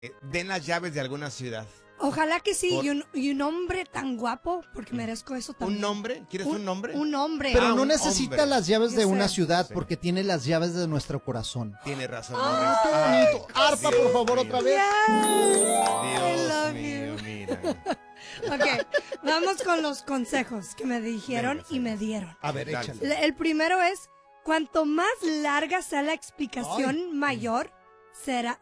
Den las llaves de alguna ciudad. Ojalá que sí, y un hombre tan guapo, porque merezco eso también. ¿Un nombre? ¿Quieres un nombre? Un hombre. Pero no un necesita hombre. las llaves de Yo una sé. ciudad, Sí. porque tiene las llaves de nuestro corazón. Tiene razón. ¡Qué bonito! Arpa, por Dios favor, mío. otra vez. I love Mío, you. mira. Ok, vamos con los consejos que me dijeron Venga, y me dieron. A ver, Dale. échale. El primero es, cuanto más larga sea la explicación, mayor será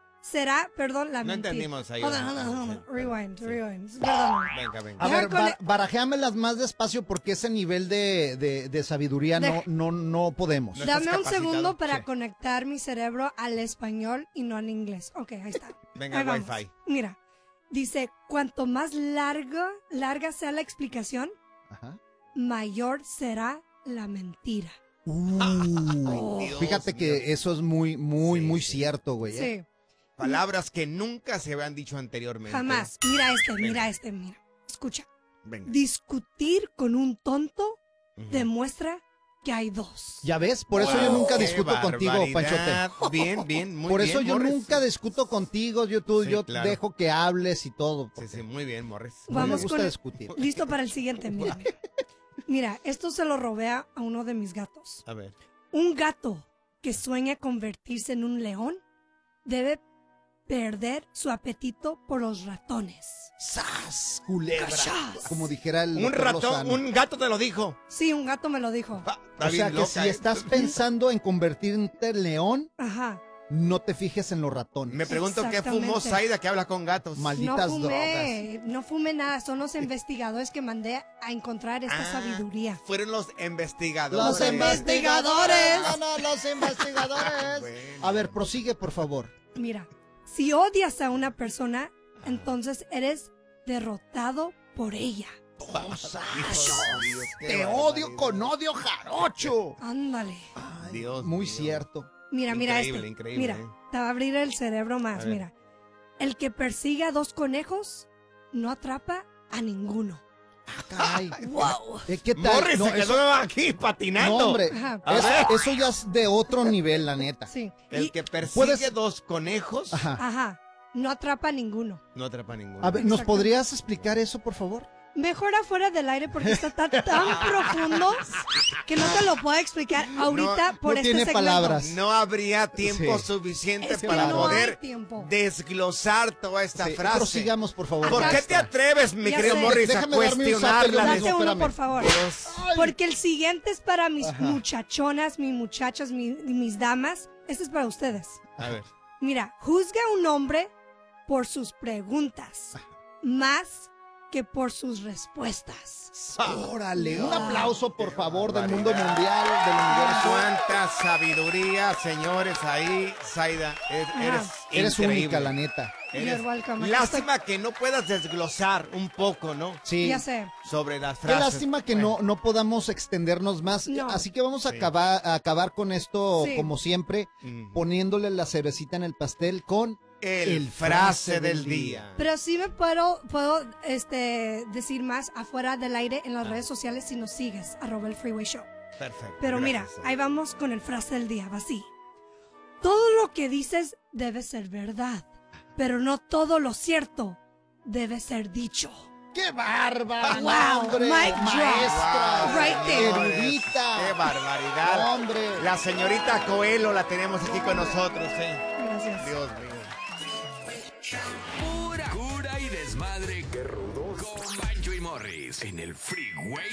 la No mentira. entendimos ahí. Hold on. Sí. Rewind. Sí. Perdón. Venga, venga. A Deja ver, con el- barajéamelas más despacio porque ese nivel de sabiduría no podemos. No Dame estás un segundo capacitado. para Sí. conectar mi cerebro al español y no al inglés. Ok, ahí está. Venga, Ahí el vamos. wifi. Mira, dice, cuanto más larga sea la explicación, Ajá. mayor será la mentira. Dios Fíjate mío. que eso es muy Sí. cierto, güey. Sí, Palabras que nunca se habían dicho anteriormente. jamás. Mira. Escucha. Venga. Discutir con un tonto Ujú. demuestra que hay dos. ¿Ya ves? Por eso yo nunca Qué discuto contigo, barbaridad. Panchote. Bien, muy Por bien. eso yo Morris. nunca discuto contigo, yo Sí, claro. dejo que hables y todo. Sí, porque sí, muy bien, Morris. No Vamos me gusta con el- discutir. Listo para el siguiente, mira. Mira, esto se lo robé a uno de mis gatos. A ver. Un gato que sueña convertirse en un león debe perder su apetito por los ratones. ¡Sas! Culebra. ¡Cachas! Como dijera el Un doctor ratón, Lozano. un gato te lo dijo. Sí, un gato me lo dijo. Ah, está O sea bien que loca, si ¿eh? estás pensando en convertirte en león, Ajá. no te fijes en los ratones. Me pregunto qué fumó Exactamente. Zaida que habla con gatos. Malditas No fumé nada. Son los investigadores que mandé a encontrar esta sabiduría. Fueron los investigadores. Los investigadores. investigadores. No, los investigadores. Bueno. A ver, prosigue, por favor. Mira, si odias a una persona, entonces eres derrotado por ella. Dios, qué Te barbaridad. odio con odio jarocho. Ándale. Dios Muy mío. cierto. Mira Increíble, increíble, Mira, te va a abrir el cerebro A más. ver. Mira, el que persigue a dos conejos no atrapa a ninguno. Ay, ¡Wow! ¿qué tal? Morris No, se quedó eso, aquí patinando. no, hombre, Ajá. A ver. eso ya es de otro nivel, la neta. Sí. El Y- que persigue ¿Puedes- dos conejos Ajá. Ajá. No atrapa a ninguno. no atrapa a ninguno. A ver, ¿nos Exacto. podrías explicar eso, por favor? Mejor afuera del aire porque está tan profundo que no te lo puedo explicar ahorita por no este tiene segmento. palabras. No habría tiempo Sí. suficiente Es que para no hay poder tiempo. desglosar toda esta Sí, frase. prosigamos, por favor. ¿Por Acá qué está. te atreves, mi Ya querido sé. Morris, a Déjame darme un zape cuestionar yo la mismo. Date uno, espérame. por favor. Dios. Porque el siguiente es para mis Ajá. muchachonas, mis muchachas, mis damas. Este es para ustedes. A ver. Mira, juzga a un hombre por sus preguntas, más que por sus respuestas. Órale, un Wow. aplauso, por Qué favor, del mundo barbaridad. mundial, del universo. Cuánta sabiduría, señores, ahí, Zaida. Eres increíble. única, la neta. You're welcome. Aquí Lástima que no puedas desglosar un poco, ¿no? Sí. Ya sé. Sobre las Qué frases. lástima que Bueno, no podamos extendernos más. No. Así que vamos a Sí. acabar con esto, Sí. como siempre, poniéndole la cerecita en el pastel con El frase del día. Pero sí me puedo decir más afuera del aire en las redes sociales si nos sigues, @elfreewayshow. Perfecto. Pero mira, gracias, ahí vamos con el frase del día, va así. Todo lo que dices debe ser verdad, pero no todo lo cierto debe ser dicho. ¡Qué bárbara! Wow, hombre! mic drop. ¡Maestra! Right there. ¡Erudita! ¡Qué barbaridad! ¡Hombre! La señorita Coelho la tenemos aquí con nosotros, Gracias. Dios mío. Pura cura y desmadre. ¡Qué rudos! Con Bancho y Morris en el Freeway